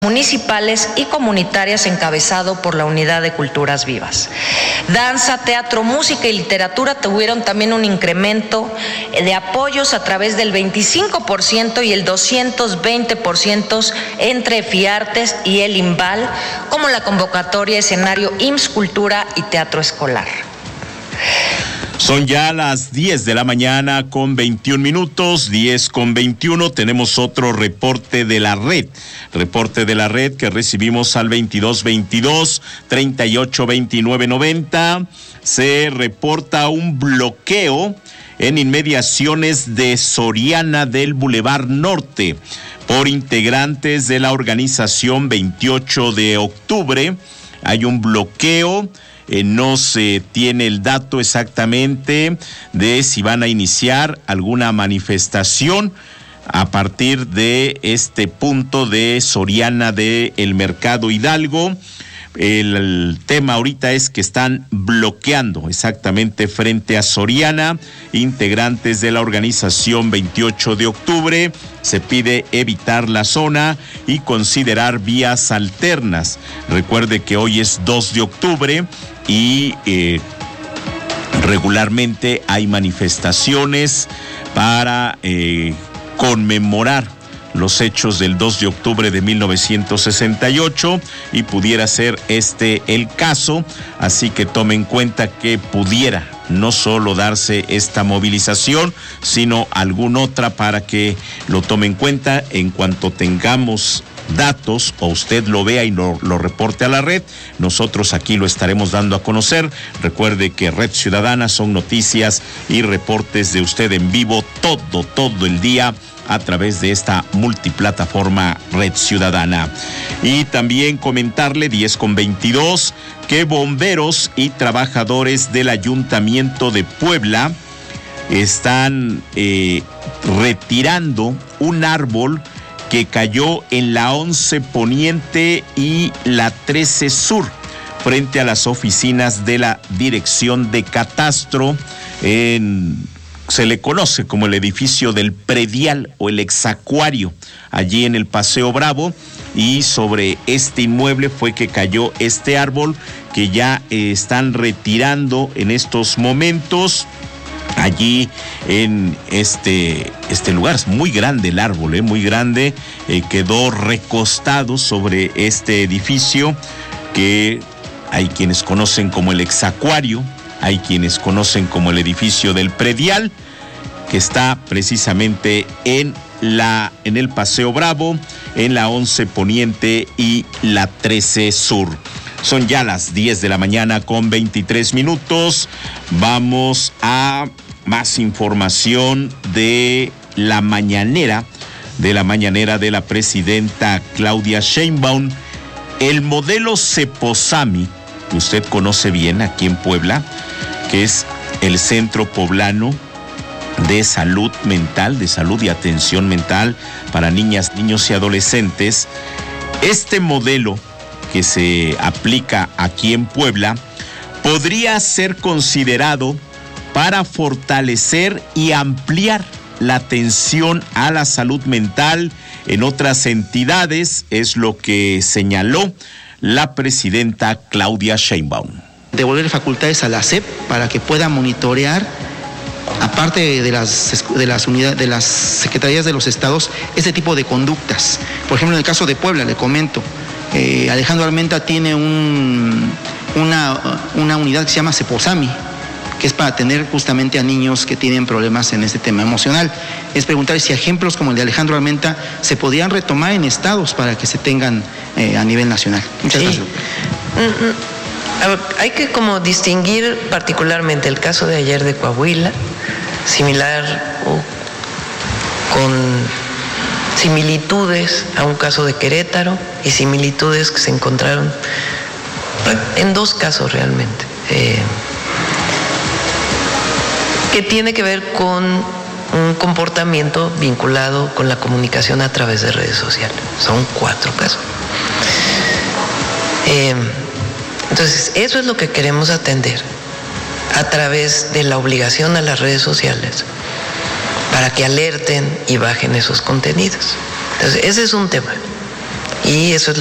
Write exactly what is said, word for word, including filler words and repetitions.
municipales y comunitarias encabezado por la Unidad de Culturas Vivas. Danza, teatro, música y literatura tuvieron también un incremento de apoyos a través del veinticinco por ciento y el doscientos veinte por ciento entre FIARTES y el IMBAL, como la convocatoria escenario I M S S Cultura y Teatro Escolar. Son ya las diez de la mañana con veintiún minutos, diez con veintiuno. Tenemos otro reporte de la red. Reporte de la red que recibimos al veintidós veintidós, treinta y ocho veintinueve noventa. Se reporta un bloqueo en inmediaciones de Soriana del Boulevard Norte por integrantes de la organización veintiocho de octubre. Hay un bloqueo. Eh, no se tiene el dato exactamente de si van a iniciar alguna manifestación a partir de este punto de Soriana de el Mercado Hidalgo. El, el tema ahorita es que están bloqueando exactamente frente a Soriana, integrantes de la organización veintiocho de octubre. Se pide evitar la zona y considerar vías alternas. Recuerde que hoy es dos de octubre y eh, regularmente hay manifestaciones para eh, conmemorar los hechos del dos de octubre de mil novecientos sesenta y ocho y pudiera ser este el caso, así que tome en cuenta que pudiera no solo darse esta movilización, sino alguna otra para que lo tome en cuenta en cuanto tengamos datos o usted lo vea y lo, lo reporte a la red. Nosotros aquí lo estaremos dando a conocer. Recuerde que Red Ciudadana son noticias y reportes de usted en vivo todo, todo el día a través de esta multiplataforma Red Ciudadana. Y también comentarle, diez con veintidós, que bomberos y trabajadores del Ayuntamiento de Puebla están eh, retirando un árbol que cayó en la once Poniente y la trece Sur, frente a las oficinas de la Dirección de Catastro. En, se le conoce como el edificio del predial o el exacuario, allí en el Paseo Bravo, y sobre este inmueble fue que cayó este árbol que ya eh, están retirando en estos momentos. Allí en este, este lugar, es muy grande el árbol, eh, muy grande, eh, quedó recostado sobre este edificio que hay quienes conocen como el exacuario, hay quienes conocen como el edificio del predial, que está precisamente en, la, en el Paseo Bravo, en la once Poniente y la trece Sur. Son ya las diez de la mañana con veintitrés minutos. Vamos a más información de la mañanera, de la mañanera de la presidenta Claudia Sheinbaum. El modelo Ceposami, que usted conoce bien aquí en Puebla, que es el Centro Poblano de Salud Mental, de Salud y Atención Mental para niñas, niños y adolescentes. Este modelo que se aplica aquí en Puebla podría ser considerado para fortalecer y ampliar la atención a la salud mental en otras entidades, es lo que señaló la presidenta Claudia Sheinbaum. Devolver facultades a la S E P para que pueda monitorear, aparte de las, de las unidades, de las secretarías de los estados, este tipo de conductas. Por ejemplo, en el caso de Puebla, le comento, eh, Alejandro Armenta tiene un, una, una unidad que se llama Ceposami, que es para atender justamente a niños que tienen problemas en este tema emocional. Es preguntar si ejemplos como el de Alejandro Armenta se podrían retomar en estados para que se tengan eh, a nivel nacional. Muchas sí. gracias. Mm-hmm. A ver, hay que como distinguir particularmente el caso de ayer de Coahuila, similar o con similitudes a un caso de Querétaro y similitudes que se encontraron en dos casos realmente. Eh, que tiene que ver con un comportamiento vinculado con la comunicación a través de redes sociales. Son cuatro casos. Eh, entonces, eso es lo que queremos atender a través de la obligación a las redes sociales para que alerten y bajen esos contenidos. Entonces, ese es un tema. Y eso es